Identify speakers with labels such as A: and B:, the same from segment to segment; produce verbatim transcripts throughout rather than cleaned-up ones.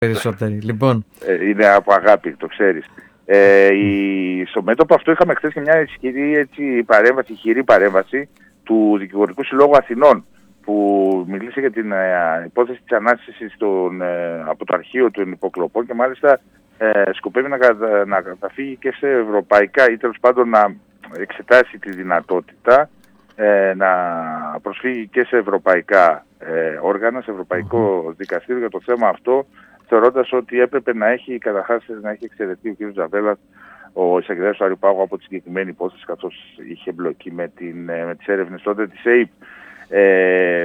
A: Περισσότεροι, λοιπόν.
B: Ε, είναι από αγάπη, το ξέρεις. Ε, η, στο μέτωπο αυτό είχαμε χθες και μια ισχυρή έτσι, παρέμβαση, χειρή παρέμβαση του Δικηγορικού Συλλόγου Αθηνών, που μιλήσε για την ε, υπόθεση της ανάστησης των, ε, από το αρχείο των υποκλοπών και μάλιστα ε, σκοπεύει να, κατα, να καταφύγει και σε ευρωπαϊκά ή τέλος πάντων να εξετάσει τη δυνατότητα ε, να προσφύγει και σε ευρωπαϊκά ε, όργανα, σε ευρωπαϊκό mm-hmm. δικαστήριο για το θέμα αυτό, θεωρώντας ότι έπρεπε να έχει καταρχάς να έχει εξαιρεθεί ο κ. Τζαβέλας, ο εισαγγελέας του Άριου Πάγου, από τη συγκεκριμένη υπόθεση, καθώς είχε εμπλοκή με, την, με τις έρευνες τότε της ΕΙΠ. Ε,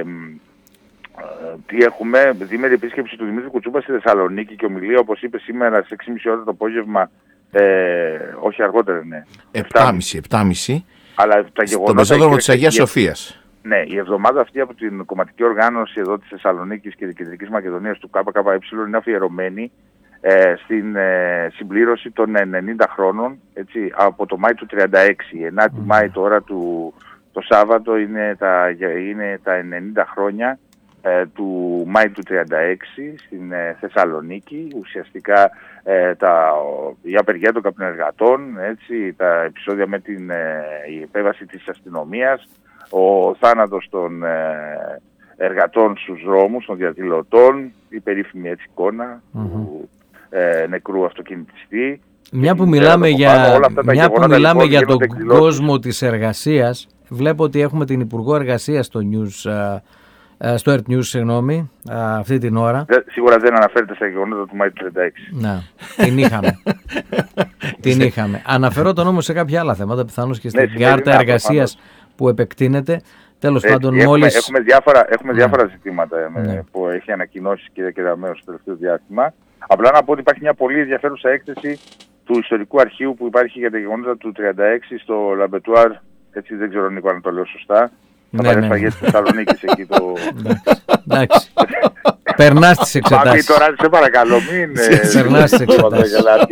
B: τι έχουμε, διήμερη επίσκεψη του Δημήτρη Κουτσούπα στη Θεσσαλονίκη και ομιλία, όπως είπε, σήμερα στις έξι και μισή ώρα το απόγευμα, ε, όχι αργότερα, ναι.
C: επτά και μισή, επτά και μισή,
B: αλλά τα γεγονότα...
C: Στο πεζόδρομο της Αγίας Σοφίας.
B: Ναι, η εβδομάδα αυτή από την κομματική οργάνωση εδώ της Θεσσαλονίκης και της Κεντρικής Μακεδονίας του ΚΚΕ είναι αφιερωμένη ε, στην ε, συμπλήρωση των ενενήντα χρόνων, έτσι, από το Μάη του τριάντα έξι. ενάτη mm. Μάη τώρα του, το Σάββατο είναι τα, είναι τα ενενήντα χρόνια ε, του Μάη του τριάντα έξι στην ε, Θεσσαλονίκη. Ουσιαστικά ε, τα, η απεργία των καπνεργατών, έτσι, τα επεισόδια με την ε, η επέμβαση της αστυνομίας, ο θάνατος των ε, εργατών στους δρόμους, των διαδηλωτών, η περίφημη έτσι εικόνα mm-hmm. του ε, νεκρού αυτοκινητιστή.
A: Μια που μιλάμε για, μια που μιλάμε για τον εκδηλώσεις. κόσμο της εργασίας, βλέπω ότι έχουμε την Υπουργό Εργασίας στο, news, uh, στο Earth News, συγγνώμη, uh, αυτή την ώρα. Δε,
B: σίγουρα δεν αναφέρεται στα γεγονότα του Μάη του τριάντα έξι.
A: Να, την είχαμε. την είχαμε. Αναφερόταν όμως σε κάποια άλλα θέματα, πιθανώς και στην ναι, κάρτα εργασίας που επεκτείνεται. Τέλος
B: Έτσι,
A: πάντων,
B: έχουμε,
A: μόλις...
B: έχουμε διάφορα, έχουμε
A: ναι.
B: διάφορα ζητήματα με,
A: ναι.
B: που έχει ανακοινώσει η κυρία Κεραμέως στο τελευταίο διάστημα. Απλά να πω ότι υπάρχει μια πολύ ενδιαφέρουσα έκθεση του ιστορικού αρχείου που υπάρχει για τα γεγονότα του τριάντα έξι στο Λαμπετουάρ. Έτσι, δεν ξέρω, Νίκο, αν το λέω σωστά. Θα πάρει φαγές της Θεσσαλονίκης εκεί το...
A: Εντάξει. Περνάς τις εξετάσεις.
B: Μα τώρα, σε παρακαλώ, μην...
A: Περνάς τις εξετάσεις.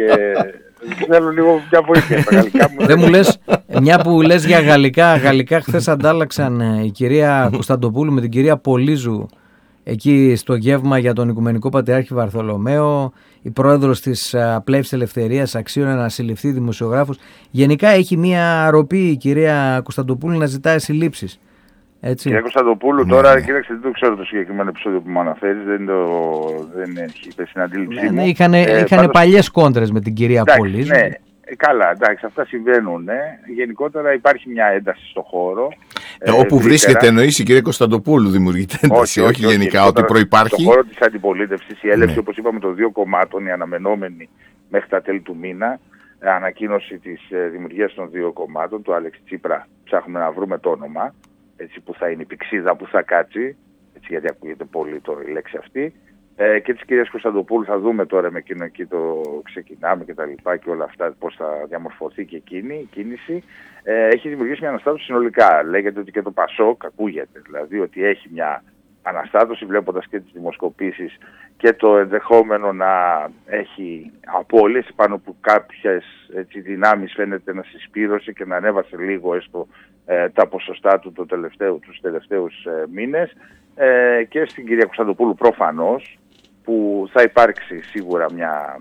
B: Θέλω λίγο μια βοήθεια στα γαλλικά μου.
A: Δεν μου λες, μια που λες για γαλλικά, γαλλικά χθες αντάλλαξαν η κυρία Κωνσταντοπούλου με την κυρία Πολύζου εκεί στο γεύμα για τον Οικουμενικό Πατριάρχη Βαρθολομαίο. Η πρόεδρος της Πλεύσης Ελευθερίας αξίωνε να συλληφθεί δημοσιογράφους. Γενικά έχει μια ροπή η κυρία Κωνσταντοπούλου να ζητάει συλλήψεις. Έτσι.
B: Κυρία Κωνσταντοπούλου, τώρα κοίταξε, δεν το ξέρω το συγκεκριμένο επεισόδιο που μου αναφέρεις, δεν, το, δεν έχει πέσει στην αντίληψή μου.
A: Είχαν ε, πάντως... παλιές κόντρες με την κυρία Πολύζου.
B: Ναι, καλά, εντάξει, αυτά συμβαίνουν. Ναι. Γενικότερα υπάρχει μια ένταση στο χώρο.
C: Ε, όπου ευρύτερα. Βρίσκεται, εννοείς, η κυρία Κωνσταντοπούλου δημιουργείται ένταση, όχι, όχι, όχι γενικά, όχι, ότι προϋπάρχει.
B: Στον χώρο της αντιπολίτευσης, η έλευση, ναι. όπως είπαμε, των δύο κομμάτων, η αναμενόμενη μέχρι τα τέλη του μήνα, ανακοίνωση της ε, δημιουργίας των δύο κομμάτων, του Άλεξ Τσίπρα, ψάχνουμε να βρούμε το όνομα. Έτσι, που θα είναι η πηξίδα που θα κάτσει, έτσι, γιατί ακούγεται πολύ το, η λέξη αυτή, ε, και της κυρίας Κωνσταντοπούλου θα δούμε τώρα με εκείνο εκεί το ξεκινάμε και τα λοιπά και όλα αυτά, πώς θα διαμορφωθεί και εκείνη η κίνηση. Ε, έχει δημιουργήσει μια αναστάτωση συνολικά. Λέγεται ότι και το Πασόκ ακούγεται, δηλαδή ότι έχει μια αναστάτωση, βλέποντας και τις δημοσκοπήσεις και το ενδεχόμενο να έχει απώλειες πάνω που κάποιες έτσι, δυνάμεις φαίνεται να συσπήρωσε και να ανέβασε λίγο έστω ε, τα ποσοστά του το τελευταίο, τους τελευταίους ε, μήνες, ε, και στην κυρία Κωνσταντοπούλου προφανώς, που θα υπάρξει σίγουρα μια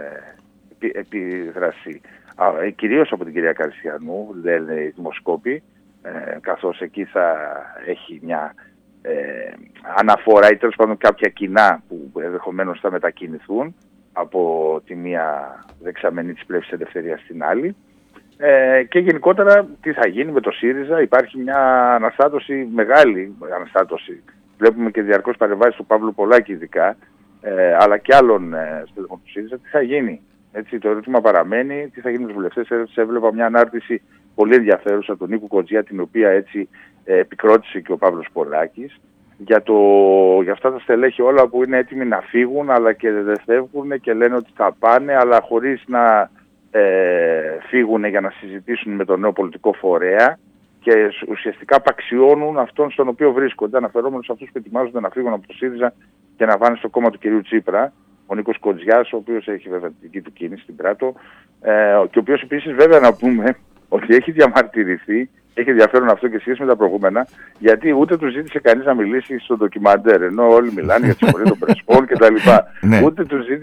B: ε, επίδραση ε, κυρίως από την κυρία Καριστιανού, λένε οι δημοσκόποι, ε, καθώς εκεί θα έχει μια Ε, αναφορά ή τέλος πάντων κάποια κοινά που ενδεχομένως θα μετακινηθούν από τη μία δεξαμενή της Πλεύσης Ελευθερίας στην άλλη, ε, και γενικότερα τι θα γίνει με το ΣΥΡΙΖΑ. Υπάρχει μια αναστάτωση, μεγάλη αναστάτωση, βλέπουμε και διαρκώς παρεμβάσεις του Παύλου Πολάκη ειδικά, ε, αλλά και άλλων ε, στελεχών του ΣΥΡΙΖΑ. Τι θα γίνει, έτσι, το ερώτημα παραμένει, τι θα γίνει με τους βουλευτές. Έβλεπα μια ανάρτηση πολύ ενδιαφέρουσα από τον Νίκο Κοντζιά, την οποία έτσι επικρότησε και ο Παύλος Πολάκης, για, το, για αυτά τα στελέχη όλα που είναι έτοιμοι να φύγουν αλλά και δεν φεύγουν και λένε ότι θα πάνε, αλλά χωρίς να ε, φύγουν για να συζητήσουν με τον νέο πολιτικό φορέα και ουσιαστικά απαξιώνουν αυτόν στον οποίο βρίσκονται, αναφερόμενος σε αυτούς που ετοιμάζονται να φύγουν από το ΣΥΡΙΖΑ και να πάνε στο κόμμα του κυρίου Τσίπρα. Ο Νίκος Κοντζιάς, ο οποίος έχει βέβαια την δική του κίνηση στην Πράτο, ε, και ο οποίος επίσης βέβαια να πούμε ότι έχει διαμαρτυρηθεί. Έχει ενδιαφέρον αυτό και σχέση με τα προηγούμενα, γιατί ούτε του ζήτησε κανείς να μιλήσει στο ντοκιμαντέρ, ενώ όλοι μιλάνε για τη συμφωνία των Πρεσπών κτλ. Ούτε του ζήτησε